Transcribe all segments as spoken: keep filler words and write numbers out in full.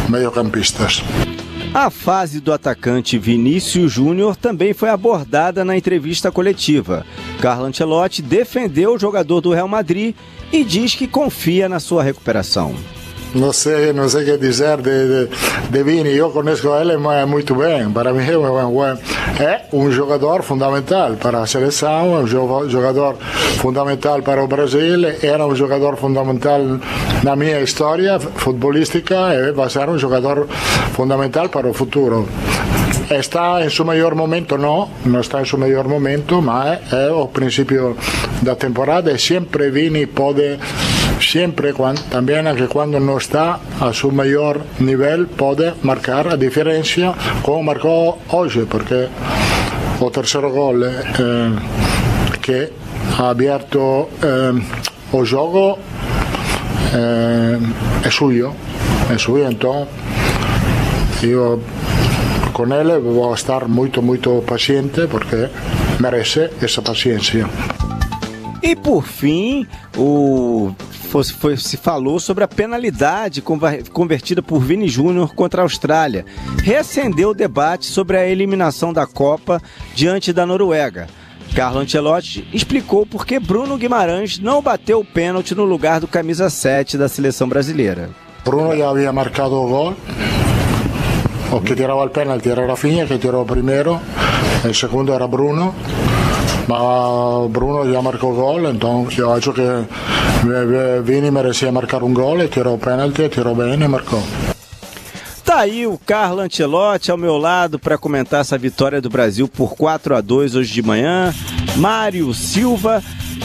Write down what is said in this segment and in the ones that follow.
mediocampistas. A fase do atacante Vinícius Júnior também foi abordada na entrevista coletiva. Carlo Ancelotti defendeu o jogador do Real Madrid e diz que confia na sua recuperação. Não sei, não sei o que dizer de, de, de Vini, eu conheço ele muito bem, para mim é um, é um jogador fundamental para a seleção, é um jogador fundamental para o Brasil, era um jogador fundamental na minha história futebolística e vai ser um jogador fundamental para o futuro. Está em seu melhor momento? Não, não está em seu melhor momento, mas é o princípio da temporada e sempre Vini pode, sempre, quando, também que quando não está a seu melhor nível, pode marcar a diferença como marcou hoje, porque o terceiro gol eh, que ha aberto eh, o jogo eh, é suyo, é suyo, então eu com ele vou estar muito, muito paciente porque merece essa paciência. E por fim, o, foi, foi, se falou sobre a penalidade convertida por Vini Júnior contra a Austrália. Reacendeu o debate sobre a eliminação da Copa diante da Noruega. Carlo Ancelotti explicou por que Bruno Guimarães não bateu o pênalti no lugar do camisa sete da seleção brasileira. Bruno já havia marcado o gol. O que tirava il penalty era Rafinha, che tirò primo, il secondo era Bruno, ma Bruno già marcò gol, então io acho che Vini merecia marcar um gol e tirou o penalty, tirou bem e marcou. Tá aí o Carlo Ancelotti ao meu lado para comentar essa vitória do Brasil por quatro a dois hoje de manhã. Mário Silva,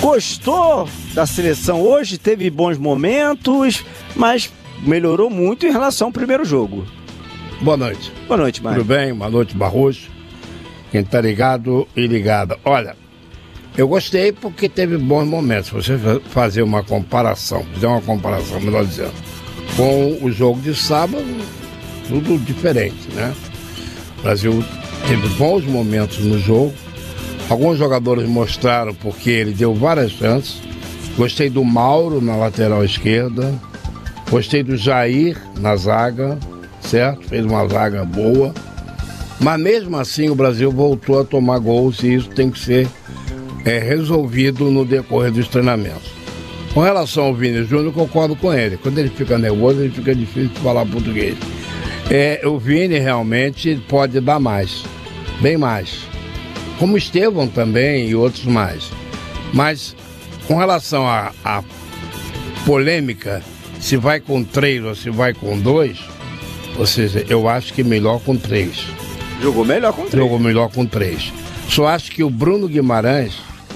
gostou da seleção hoje? Teve bons momentos, mas melhorou muito em relação ao primeiro jogo. Boa noite. Boa noite, Mário. Tudo bem? Boa noite, Barroso. Quem tá ligado e ligada. Olha, eu gostei porque teve bons momentos. Se você fazer uma comparação, fizer uma comparação, melhor dizendo, com o jogo de sábado, tudo diferente, né? O Brasil teve bons momentos no jogo. Alguns jogadores mostraram porque ele deu várias chances. Gostei do Mauro na lateral esquerda. Gostei do Jair na zaga. Certo? Fez uma zaga boa, mas mesmo assim o Brasil voltou a tomar gols e isso tem que ser é, resolvido no decorrer dos treinamentos. Com relação ao Vini Júnior, eu concordo com ele. Quando ele fica nervoso, ele fica difícil de falar português. É, o Vini realmente pode dar mais, bem mais. Como o Estevão também e outros mais. Mas com relação à polêmica, se vai com três ou se vai com dois, ou seja, eu acho que melhor com três. Jogou melhor com três. Jogou melhor com três. Só acho que o Bruno Guimarães,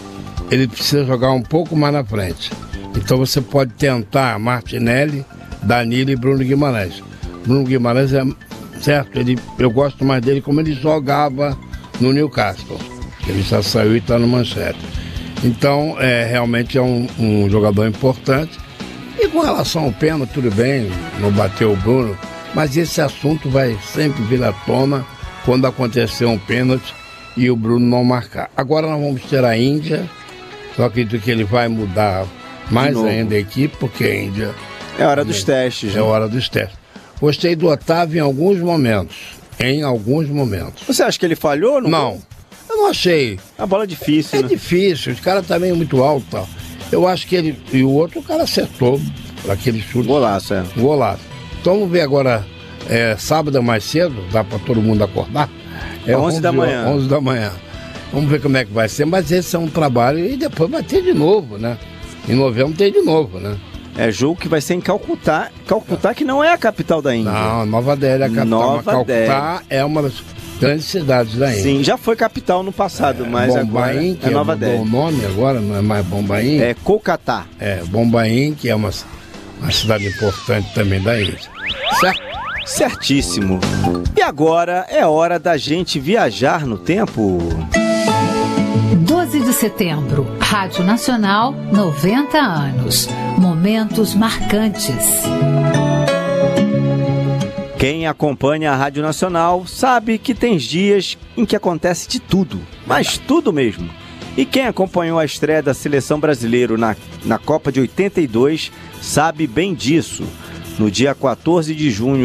ele precisa jogar um pouco mais na frente. Então você pode tentar Martinelli, Danilo e Bruno Guimarães. Bruno Guimarães é certo, ele, eu gosto mais dele como ele jogava no Newcastle. Ele já saiu e está no Manchester. Então, é, realmente é um, um jogador importante. E com relação ao pênalti, tudo bem, não bateu o Bruno. Mas esse assunto vai sempre vir à tona quando acontecer um pênalti e o Bruno não marcar. Agora nós vamos ter a Índia, só acredito que ele vai mudar mais ainda a equipe, porque a Índia... É hora dos testes. É hora dos testes. Gostei do Otávio em alguns momentos. Em alguns momentos. Você acha que ele falhou? No não, gol? Eu não achei. A bola é difícil, É né? difícil, os caras também tá muito alto e tal. Eu acho que ele... E o outro, o cara acertou aquele chute. Golaço, é. Golaço. Então vamos ver agora, é, sábado mais cedo, dá para todo mundo acordar? É onze da manhã. onze da manhã. Vamos ver como é que vai ser, mas esse é um trabalho e depois vai ter de novo, né? Em novembro tem de novo, né? É jogo que vai ser em Calcutá, Calcutá que não é a capital da Índia. Não, Nova Delhi é a capital, Nova mas Calcutá Delhi. é uma das grandes cidades da Índia. Sim, já foi capital no passado, é, mas Bombaim, agora que é Nova mudou Delhi. o nome agora, não é mais Bombaim. É Kolkata. É, Bombaim, que é uma, uma cidade importante também da Índia. Certo? Certíssimo. E agora é hora da gente viajar no tempo. doze de setembro, Rádio Nacional, noventa anos. Momentos marcantes. Quem acompanha a Rádio Nacional sabe que tem dias em que acontece de tudo, mas tudo mesmo. E quem acompanhou a estreia da seleção brasileira na, na Copa de oitenta e dois sabe bem disso. No dia quatorze de junho